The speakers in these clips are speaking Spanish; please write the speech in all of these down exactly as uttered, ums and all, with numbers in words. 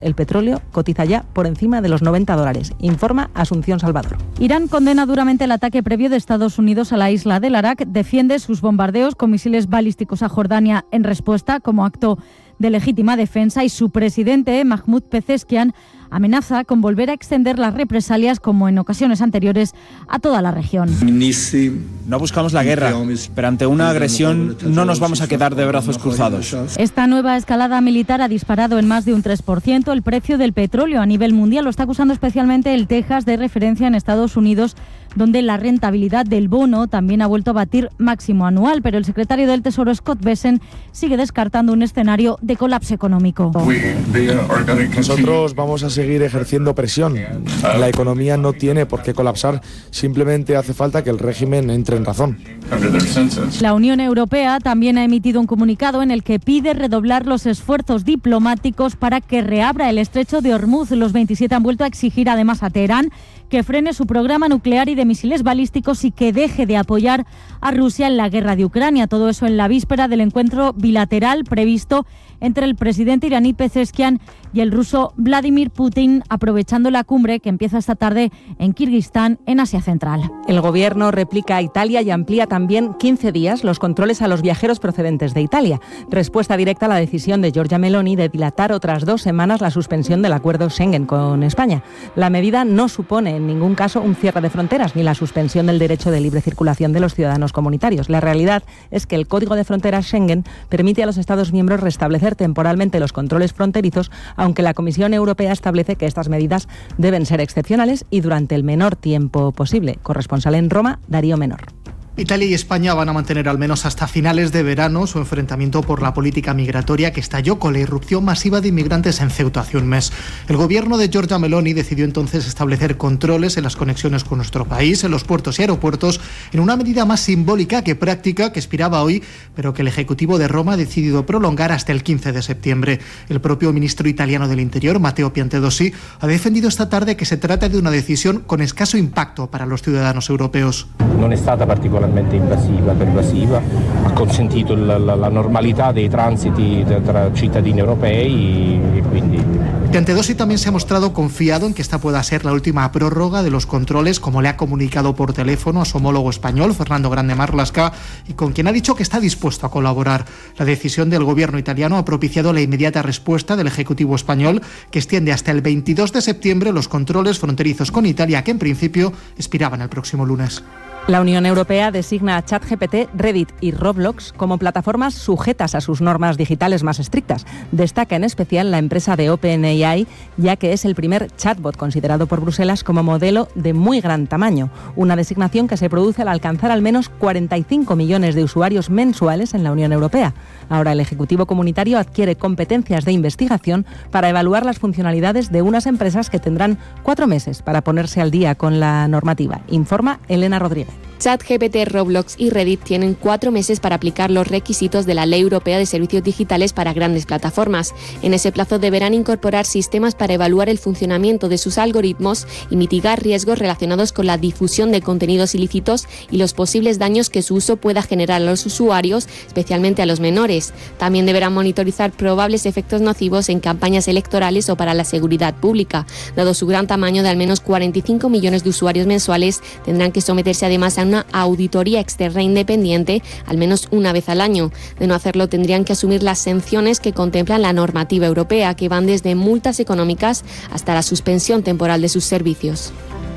El petróleo cotiza ya por encima de los noventa dólares, informa Asunción Salvador. Irán condena duramente el ataque previo de Estados Unidos a la isla del Arak, defiende sus bombardeos con misiles balísticos a Jordania en respuesta como acto de legítima defensa, y su presidente, Mahmoud Pezeshkian, amenaza con volver a extender las represalias, como en ocasiones anteriores, a toda la región. No buscamos la guerra, pero ante una agresión no nos vamos a quedar de brazos cruzados. Esta nueva escalada militar ha disparado en más de un tres por ciento el precio del petróleo a nivel mundial. Lo está acusando especialmente el Texas de referencia en Estados Unidos, donde la rentabilidad del bono también ha vuelto a batir máximo anual, pero el secretario del Tesoro, Scott Bessent, sigue descartando un escenario de colapso económico. Nosotros vamos a seguir ejerciendo presión. La economía no tiene por qué colapsar, simplemente hace falta que el régimen entre en razón. La Unión Europea también ha emitido un comunicado en el que pide redoblar los esfuerzos diplomáticos para que reabra el estrecho de Hormuz. Los veintisiete han vuelto a exigir además a Teherán que frene su programa nuclear y de misiles balísticos y que deje de apoyar a Rusia en la guerra de Ucrania. Todo eso en la víspera del encuentro bilateral previsto entre el presidente iraní Pezeshkian y el ruso Vladimir Putin, aprovechando la cumbre que empieza esta tarde en Kirguistán, en Asia Central. El gobierno replica a Italia y amplía también quince días los controles a los viajeros procedentes de Italia. Respuesta directa a la decisión de Giorgia Meloni de dilatar otras dos semanas la suspensión del acuerdo Schengen con España. La medida no supone en ningún caso un cierre de fronteras ni la suspensión del derecho de libre circulación de los ciudadanos comunitarios. La realidad es que el Código de Fronteras Schengen permite a los Estados miembros restablecer temporalmente los controles fronterizos, aunque la Comisión Europea establece que estas medidas deben ser excepcionales y durante el menor tiempo posible. Corresponsal en Roma, Darío Menor. Italia y España van a mantener al menos hasta finales de verano su enfrentamiento por la política migratoria que estalló con la irrupción masiva de inmigrantes en Ceuta hace un mes. El gobierno de Giorgia Meloni decidió entonces establecer controles en las conexiones con nuestro país, en los puertos y aeropuertos, en una medida más simbólica que práctica que expiraba hoy, pero que el Ejecutivo de Roma ha decidido prolongar hasta el quince de septiembre. El propio ministro italiano del Interior, Matteo Piantedosi, ha defendido esta tarde que se trata de una decisión con escaso impacto para los ciudadanos europeos. Non è stata particolarmente invasiva, pervasiva, ha consentito la, la, la normalità dei transiti tra cittadini europei e quindi... Piantedosi también se ha mostrado confiado en que esta pueda ser la última prórroga de los controles, como le ha comunicado por teléfono a su homólogo español, Fernando Grande Marlaska, y con quien ha dicho que está dispuesto a colaborar. La decisión del gobierno italiano ha propiciado la inmediata respuesta del Ejecutivo español, que extiende hasta el veintidós de septiembre los controles fronterizos con Italia, que en principio expiraban el próximo lunes. La Unión Europea designa a ChatGPT, Reddit y Roblox como plataformas sujetas a sus normas digitales más estrictas. Destaca en especial la empresa de OpenAI, ya que es el primer chatbot considerado por Bruselas como modelo de muy gran tamaño. Una designación que se produce al alcanzar al menos cuarenta y cinco millones de usuarios mensuales en la Unión Europea. Ahora el Ejecutivo Comunitario adquiere competencias de investigación para evaluar las funcionalidades de unas empresas que tendrán cuatro meses para ponerse al día con la normativa, informa Elena Rodríguez. ChatGPT, Roblox y Reddit tienen cuatro meses para aplicar los requisitos de la Ley Europea de Servicios Digitales para grandes plataformas. En ese plazo deberán incorporar sistemas para evaluar el funcionamiento de sus algoritmos y mitigar riesgos relacionados con la difusión de contenidos ilícitos y los posibles daños que su uso pueda generar a los usuarios, especialmente a los menores. También deberán monitorizar probables efectos nocivos en campañas electorales o para la seguridad pública. Dado su gran tamaño de al menos cuarenta y cinco millones de usuarios mensuales, tendrán que someterse además a una auditoría externa independiente al menos una vez al año. De no hacerlo, tendrían que asumir las sanciones que contemplan la normativa europea, que van desde multas económicas hasta la suspensión temporal de sus servicios.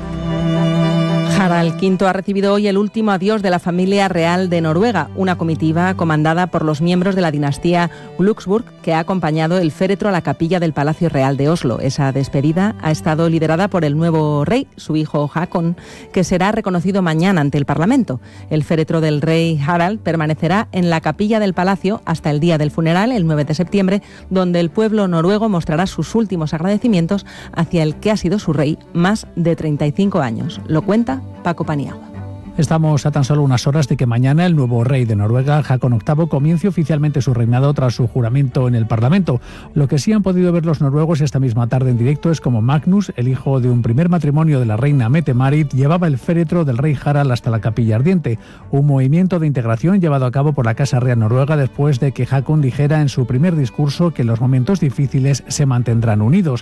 Harald quinto ha recibido hoy el último adiós de la familia real de Noruega, una comitiva comandada por los miembros de la dinastía Glücksburg que ha acompañado el féretro a la capilla del Palacio Real de Oslo. Esa despedida ha estado liderada por el nuevo rey, su hijo Haakon, que será reconocido mañana ante el Parlamento. El féretro del rey Harald permanecerá en la capilla del Palacio hasta el día del funeral, el nueve de septiembre, donde el pueblo noruego mostrará sus últimos agradecimientos hacia el que ha sido su rey más de treinta y cinco años. Lo cuenta Paco Paniagua. Estamos a tan solo unas horas de que mañana el nuevo rey de Noruega, Haakon octavo, comience oficialmente su reinado tras su juramento en el Parlamento. Lo que sí han podido ver los noruegos esta misma tarde en directo es como Magnus, el hijo de un primer matrimonio de la reina Mette-Marit, llevaba el féretro del rey Harald hasta la capilla ardiente, un movimiento de integración llevado a cabo por la Casa Real Noruega después de que Haakon dijera en su primer discurso que en los momentos difíciles se mantendrán unidos.